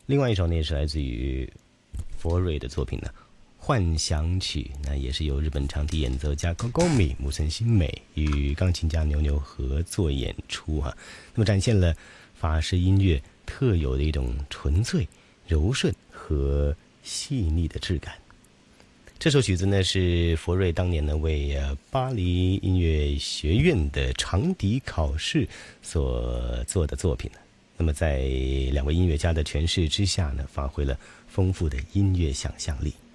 另外一首呢也是来自于佛瑞的作品呢，幻想曲，那也是由日本长笛演奏家高高米木村新美与钢琴家牛牛合作演出哈。那么展现了法式音乐特有的一种纯粹、柔顺和细腻的质感。这首曲子呢是佛瑞当年呢为巴黎音乐学院的长笛考试所做的作品。那么在两位音乐家的诠释之下呢，发挥了丰富的音乐想象力。